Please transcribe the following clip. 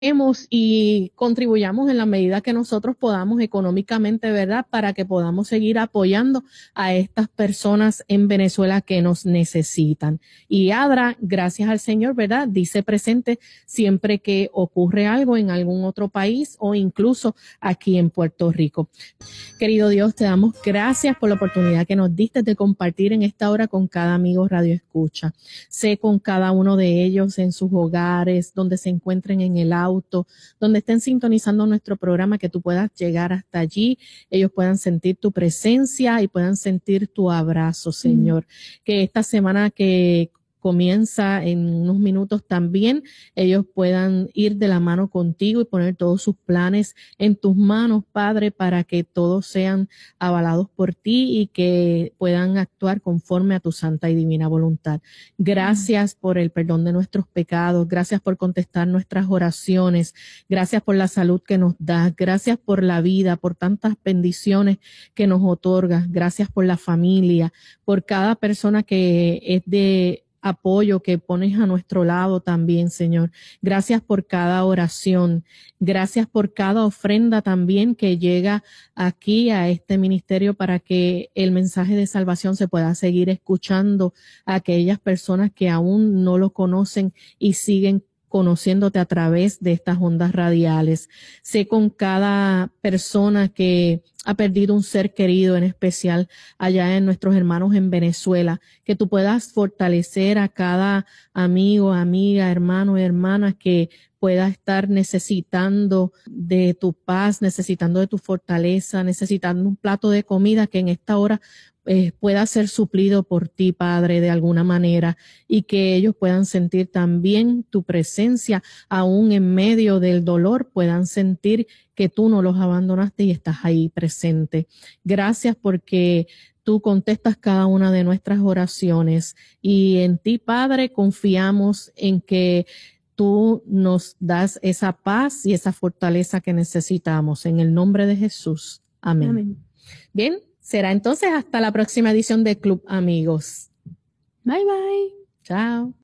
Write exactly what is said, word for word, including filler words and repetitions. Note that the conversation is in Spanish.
y contribuyamos en la medida que nosotros podamos económicamente, ¿verdad? Para que podamos seguir apoyando a estas personas en Venezuela que nos necesitan. Y Adra, gracias al Señor, ¿verdad? Dice presente siempre que ocurre algo en algún otro país o incluso aquí en Puerto Rico. Querido Dios, te damos gracias por la oportunidad que nos diste de compartir en esta hora con cada amigo Radio Escucha. Sé con cada uno de ellos en sus hogares, donde se encuentren en el auto, donde estén sintonizando nuestro programa, que tú puedas llegar hasta allí, ellos puedan sentir tu presencia y puedan sentir tu abrazo, Señor. Mm. Que esta semana que comienza en unos minutos también, ellos puedan ir de la mano contigo y poner todos sus planes en tus manos, Padre, para que todos sean avalados por ti y que puedan actuar conforme a tu santa y divina voluntad. Gracias por el perdón de nuestros pecados, gracias por contestar nuestras oraciones, gracias por la salud que nos das, gracias por la vida, por tantas bendiciones que nos otorgas, gracias por la familia, por cada persona que es de apoyo que pones a nuestro lado también, Señor. Gracias por cada oración. Gracias por cada ofrenda también que llega aquí a este ministerio para que el mensaje de salvación se pueda seguir escuchando a aquellas personas que aún no lo conocen y siguen conociéndote a través de estas ondas radiales. Sé con cada persona que ha perdido un ser querido, en especial allá en nuestros hermanos en Venezuela, que tú puedas fortalecer a cada amigo, amiga, hermano y hermana que pueda estar necesitando de tu paz, necesitando de tu fortaleza, necesitando un plato de comida que en esta hora Eh, pueda ser suplido por ti, Padre, de alguna manera, y que ellos puedan sentir también tu presencia, aún en medio del dolor, puedan sentir que tú no los abandonaste y estás ahí presente. Gracias porque tú contestas cada una de nuestras oraciones y en ti, Padre, confiamos en que tú nos das esa paz y esa fortaleza que necesitamos. En el nombre de Jesús. Amén. Amén. Bien. Será entonces hasta la próxima edición de Club Amigos. Bye, bye. Chao.